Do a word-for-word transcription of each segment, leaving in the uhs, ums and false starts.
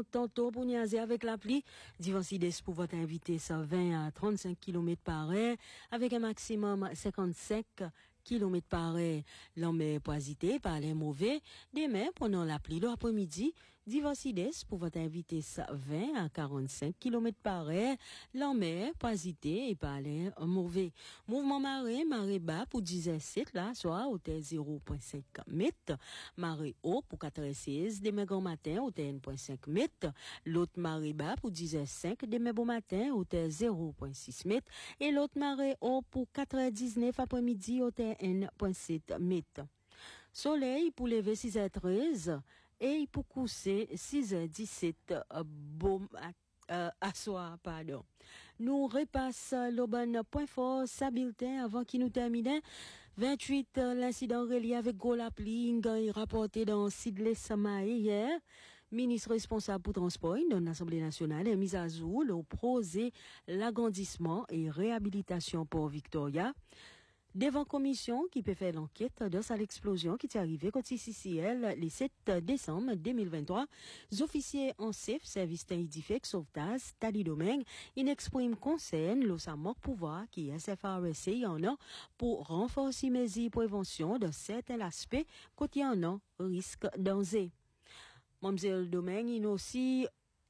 tantôt pour niaiser avec la pluie. Diversides pour votre invité, ça vingt à trente-cinq kilomètres par heure, avec un maximum cinquante-cinq kilomètres par heure. L'homme pas hésiter, pas aller mauvais. Demain, pendant la pluie, l'après-midi, Diversides pour votre invité, ça vingt à quarante-cinq kilomètres par heure. L'homme pas hésiter et pas aller mauvais. Mouvement marée, marée bas pour dix-sept là, soit hauteur zéro virgule cinq mètres. Marée haut pour quatre heures seize, demain grand matin, hauteur un virgule cinq mètres. L'autre marée bas pour dix heures cinq, demain bon matin, hauteur zéro virgule six mètres. Et l'autre marée haut pour quatre heures dix-neuf après-midi, hauteur un virgule sept mètres. Soleil pour lever six heures treize et pour coucher six heures dix-sept, euh, bon matin. Euh, à soir, pardon. Nous repasse le bon point fort, sa bulletin avant qu'il nous termine. vingt-huit, l'incident relié avec Golapli, rapporté dans Sidley Samae hier. Ministre responsable pour transport dans l'Assemblée nationale a mis à jour le projet l'agrandissement et réhabilitation pour Victoria. Devant commission qui peut faire l'enquête de sa l'explosion qui est arrivée côté C C L le sept décembre deux mille vingt-trois, les officiers en chef service d'idifec sauvetage Tali Domingue, ils expriment concern le sa manque pouvoir qui est S F R S C en a pour renforcer les mesures de prévention de certains aspects côté en a risque danger. Mademoiselle Domingue, il aussi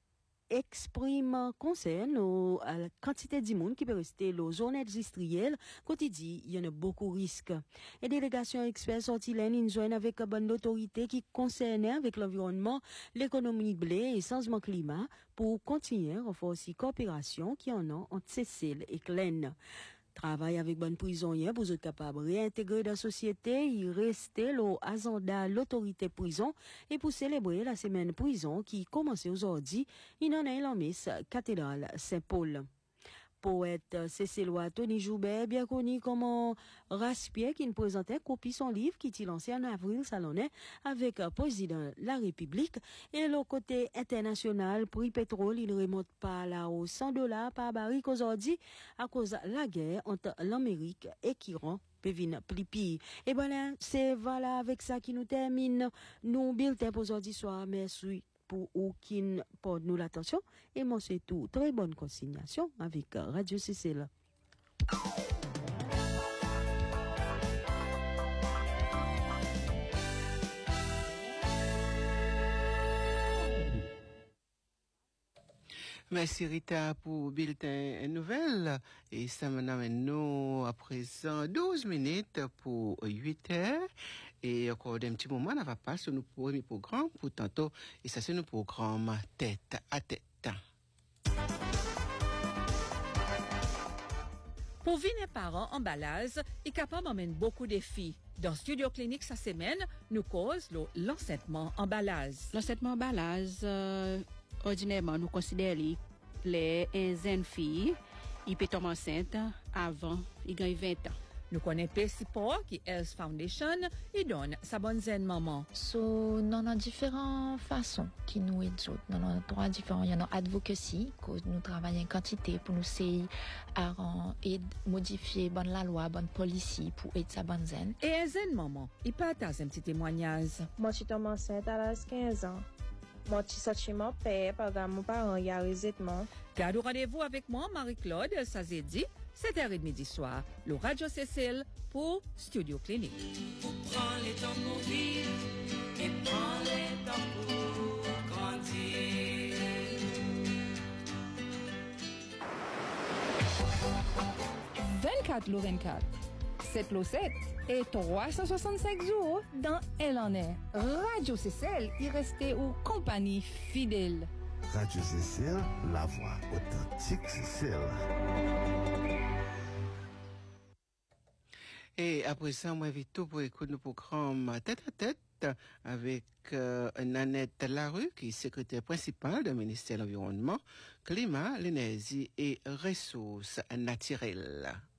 exprime concerne au, à la quantité de monde qui peut rester dans zone industrielle, quand il dit il y en a beaucoup de risques. Et délégation experts sorti l'année joignent avec une bonne autorité qui concerne avec l'environnement, l'économie blé et changement climat pour continuer à renforcer coopération qui en a entre Cécile et Glen. Travail avec bonne prisonnière pour être capable de réintégrer dans la société, y rester l'agenda l'autorité prison et pour célébrer la semaine prison qui commence aujourd'hui, il en a la messe cathédrale Saint-Paul. Poète Cécélois Tony Joubert, bien connu comme Raspier, qui nous présentait copie son livre qui est lancé en avril salonnais avec le président de la République. Et le côté international, prix pétrole, il ne remonte pas là aux cent dollars par baril aujourd'hui à cause de la guerre entre l'Amérique et l'Iran. Pévin Plipi. Et voilà, c'est voilà avec ça qui nous termine. Nous, bulletin pour aujourd'hui soir. Merci pour ou qui porte nous l'attention. Et moi, c'est tout. Très bonne consignation avec Radio C C L. Merci Rita pour bulletin nouvelle. Et ça m'amène nous à présent douze minutes pour huit heures. Et encore d'un petit moment, on va passer sur nos premiers programmes pour tantôt. Et ça, c'est nos programmes tête à tête. Pour venir parents emballage, est capable d'emmener beaucoup de défis. Dans Studio Clinique, sa semaine, nous cause l'enseignement emballage. L'enseignement emballage, euh, ordinairement, nous considérons les jeunes filles, ils peuvent tomber enceintes avant, ils gagnent vingt ans. Nous connaissons P C P O, qui est Health Foundation, et donne sa bonne zen maman. So, nous avons différentes façons qui nous aident. Nous avons trois différents. Il y a advocacy, que nous travaillons en quantité pour nous essayer à modifier bonne la loi, bonne policy pour aider sa bonne zen. Et un zen maman, il partage un petit témoignage. Moi, je suis tombée enceinte à l'âge de quinze ans. Moi, je suis sortie mon père, parce que mon parent y a résidement. Gardez rendez-vous avec moi, Marie-Claude, ça s'est dit. sept heures trente du soir, le Radio Cécile pour Studio Clinique. Prends les temps pour vivre et prends les temps pour grandir. vingt-quatre le vingt-quatre, sept le sept et trois cent soixante-cinq jours dans Elle en est. Radio Cécile, il restait aux compagnies fidèles. Radio Cécile, la voix authentique Cécile. Et après ça, moi, invite tout pour écouter nos programmes tête à tête avec euh, Nanette Larue, qui est secrétaire principale du ministère de l'Environnement, Climat, l'Énergie et Ressources naturelles.